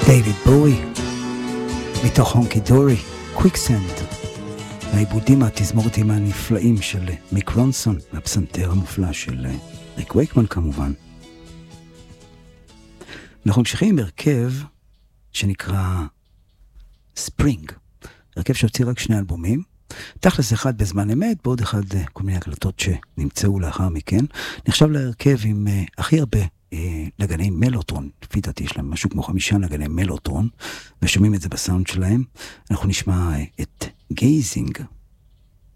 דייוויד בואי, מתוך הונקי דורי, קוויקסנד, העיבודים התזמורתיים הנפלאים של מיק רונסון, הפסנתר המופלא של ריק וייקמן כמובן. אנחנו ממשיכים עם הרכב שנקרא ספרינג, הרכב שהוציא רק 2 אלבומים, תכלס אחד בזמן אמת, בעוד אחד כל מיני הקלטות שנמצאו לאחר מכן. נחשב להרכב עם הכי הרבה נגני מלוטרון, לפי דעתי יש להם משהו כמו 5 נגני מלוטרון, ושומעים את זה בסאונד שלהם. אנחנו נשמע את גייזינג.